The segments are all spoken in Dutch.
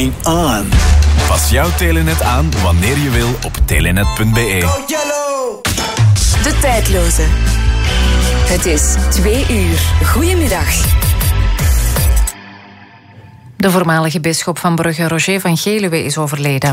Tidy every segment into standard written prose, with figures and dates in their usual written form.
going on. Pas jouw Telenet aan wanneer je wil op telenet.be. De Tijdloze. Het is 2 uur. Goedemiddag. De voormalige bisschop van Brugge, Roger van Geluwe, is overleden.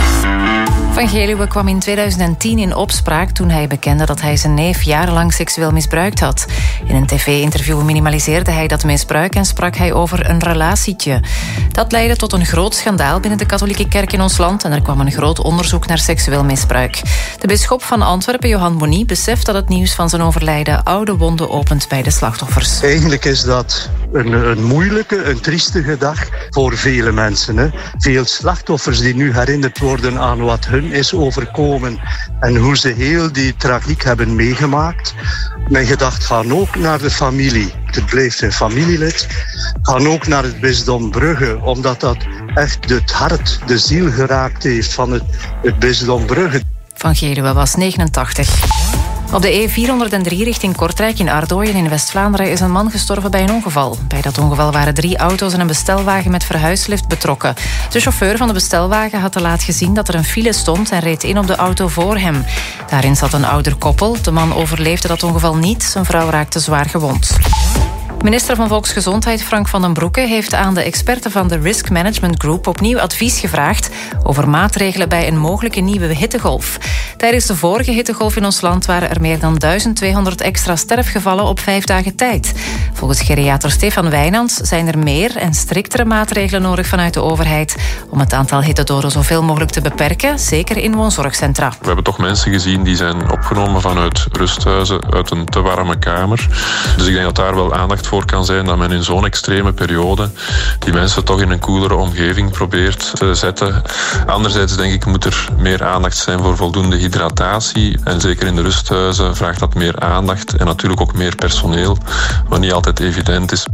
Van Geluwe kwam in 2010 in opspraak toen hij bekende dat hij zijn neef jarenlang seksueel misbruikt had. In een tv-interview minimaliseerde hij dat misbruik en sprak hij over een relatietje. Dat leidde tot een groot schandaal binnen de katholieke kerk in ons land en er kwam een groot onderzoek naar seksueel misbruik. De bisschop van Antwerpen, Johan Bonny, beseft dat het nieuws van zijn overlijden oude wonden opent bij de slachtoffers. Eigenlijk is dat een moeilijke, een triestige dag voor vele mensen. Hè. Veel slachtoffers die nu herinnerd worden aan wat hun is overkomen en hoe ze heel die tragiek hebben meegemaakt. Mijn gedachten gaan ook naar de familie. Het blijft een familielid. Gaan ook naar het bisdom Brugge, omdat dat echt het hart, de ziel geraakt heeft van het bisdom Brugge. Van Geluwe was 89. Op de E403 richting Kortrijk in Ardooien in West-Vlaanderen is een man gestorven bij een ongeval. Bij dat ongeval waren 3 auto's en een bestelwagen met verhuislift betrokken. De chauffeur van de bestelwagen had te laat gezien dat er een file stond en reed in op de auto voor hem. Daarin zat een ouder koppel. De man overleefde dat ongeval niet. Zijn vrouw raakte zwaar gewond. Minister van Volksgezondheid Frank van den Broeke heeft aan de experten van de Risk Management Group opnieuw advies gevraagd over maatregelen bij een mogelijke nieuwe hittegolf. Tijdens de vorige hittegolf in ons land waren er meer dan 1200 extra sterfgevallen op 5 dagen tijd. Volgens geriater Stefan Wijnands zijn er meer en striktere maatregelen nodig vanuit de overheid om het aantal hittedoden zoveel mogelijk te beperken, zeker in woonzorgcentra. We hebben toch mensen gezien die zijn opgenomen vanuit rusthuizen, uit een te warme kamer. Dus ik denk dat daar wel aandacht voor kan zijn dat men in zo'n extreme periode die mensen toch in een koelere omgeving probeert te zetten. Anderzijds denk ik moet er meer aandacht zijn voor voldoende hydratatie en zeker in de rusthuizen vraagt dat meer aandacht en natuurlijk ook meer personeel, wat niet altijd evident is.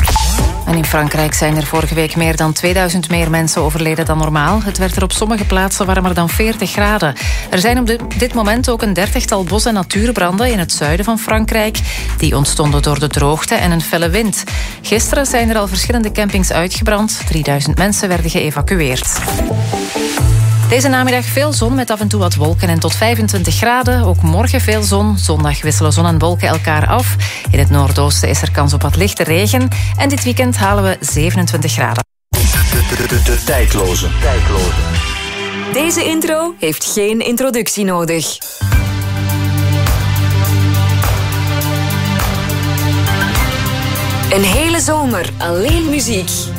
En in Frankrijk zijn er vorige week meer dan 2000 meer mensen overleden dan normaal. Het werd er op sommige plaatsen warmer dan 40 graden. Er zijn op dit moment ook een 30-tal bos- en natuurbranden in het zuiden van Frankrijk. Die ontstonden door de droogte en een felle wind. Gisteren zijn er al verschillende campings uitgebrand. 3000 mensen werden geëvacueerd. Deze namiddag veel zon met af en toe wat wolken en tot 25 graden. Ook morgen veel zon. Zondag wisselen zon en wolken elkaar af. In het noordoosten is er kans op wat lichte regen. En dit weekend halen we 27 graden. De Tijdloze. Deze intro heeft geen introductie nodig. Een hele zomer alleen muziek.